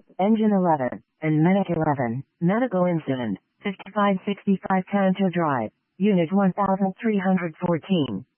Engine 11, and Medic 11, Medical Incident, 5565 Canto Drive, Unit 1314.